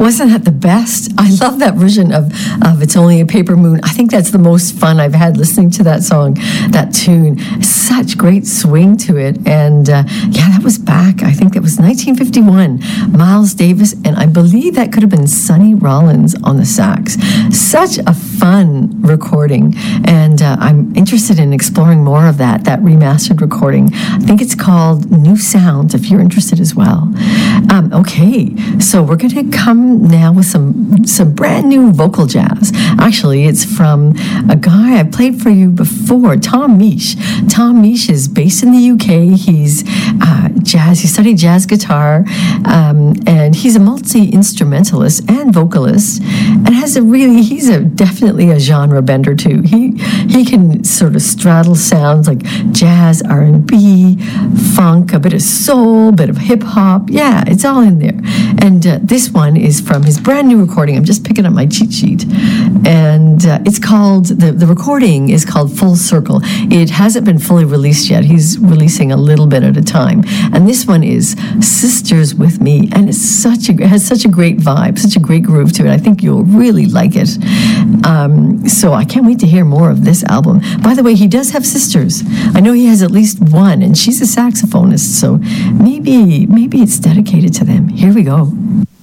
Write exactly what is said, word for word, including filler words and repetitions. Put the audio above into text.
Wasn't that the best? I love that version of, of It's Only a Paper Moon. I think that's the most fun I've had listening to that song, that tune. Such great swing to it. And uh, yeah, that was back, I think that was nineteen fifty-one. Miles Davis, and I believe that could have been Sonny Rollins on the sax. Such a fun recording. And uh, I'm interested in exploring more of that, that remastered recording. I think it's called New Sounds, if you're interested as well. Um, okay, so we're going to come now with some some brand new vocal jazz. Actually, it's from a guy I played for you before, Tom Misch. Tom Misch is based in the U K. He's uh, jazz. He studied jazz guitar, um, and he's a multi-instrumentalist and vocalist, and has a really, he's a definitely a genre bender too. He he can sort of straddle sounds like jazz, R and B, funk, a bit of soul, a bit of hip hop. Yeah, it's all in there. And uh, this one is from his brand new recording. I'm just picking up my cheat sheet, and uh, it's called, the, the recording is called Full Circle. It hasn't been fully released yet. He's releasing a little bit at a time. And this one is Sisters with Me, and it's such a, it has such a great vibe, such a great groove to it. I think you'll really like it. Um, so I can't wait to hear more of this album. By the way, he does have sisters. I know he has at least one, and she's a saxophonist, so maybe maybe it's dedicated to them. Here we go.